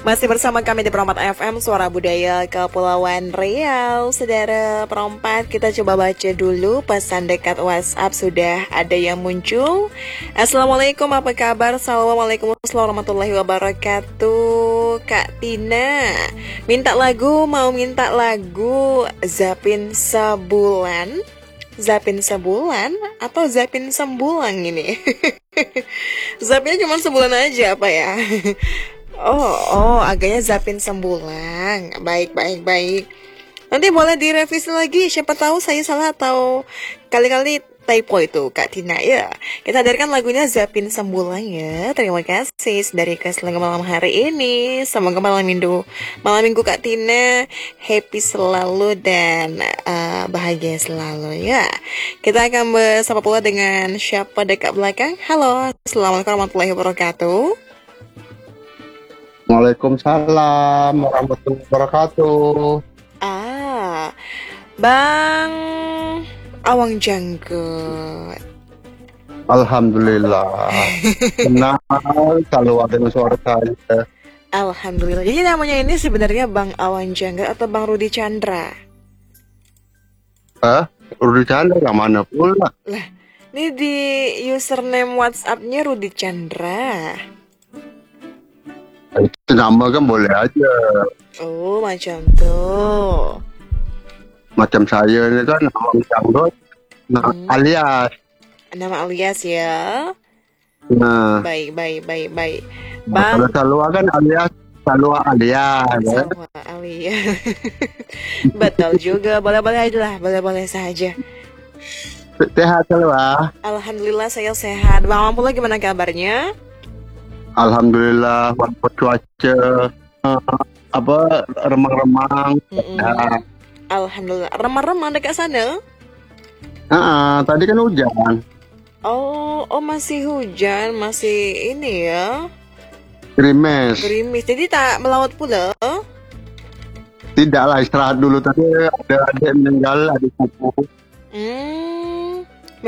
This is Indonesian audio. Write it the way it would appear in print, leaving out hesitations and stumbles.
Masih bersama kami di Perompat FM, Suara Budaya Kepulauan Riau. Saudara Perompat, kita coba baca dulu pesan dekat WhatsApp. Sudah ada yang muncul. Assalamualaikum, apa kabar? Assalamualaikum warahmatullahi wabarakatuh. Kak Tina mau minta lagu Zapin Sebulan. Zapin sebulan atau Zapin sembulang ini? Zapinnya cuma sebulan aja apa ya? Oh, agaknya Zapin sembulang. Baik. Nanti boleh direvisi lagi. Siapa tahu saya salah atau kali-kali typo itu, Kak Tina ya. Kita hadirkan lagunya Zapin sembulang ya. Terima kasih dari keselangan malam hari ini. Semoga malam minggu Kak Tina happy selalu dan bahagia selalu ya. Kita akan bersama pula dengan siapa dekat belakang. Halo, assalamualaikum warahmatullahi wabarakatuh. Waalaikumsalam warahmatullahi wabarakatuh. Bang Awang Janggut. Alhamdulillah. Senang kalau ada suara saya. Alhamdulillah. Jadi namanya ini sebenarnya Bang Awang Janggut atau Bang Rudi Chandra? Rudi Chandra yang mana pula? Lah, ini di username WhatsApp-nya Rudi Chandra. Itu nama kan boleh aja. Oh, macam tuh. Macam saya ini kan Awang Janggut. Alias. Nama alias ya. Nah. Baik. Bang. Kalau Salwa kan alias. Salwa alias. Salwa alias. Betul juga. Boleh-boleh aja lah. Boleh-boleh saja. Sehat Salwa? Alhamdulillah saya sehat. Bang Awang pula gimana kabarnya? Alhamdulillah, walaupun cuaca remang-remang. Alhamdulillah, remang-remang dekat sana. Tadi kan hujan. Oh, masih hujan, masih ini ya. Gerimis. Jadi tak melaut pula? Tidak lah, istirahat dulu. Tadi ada adik meninggal, adik sepupu.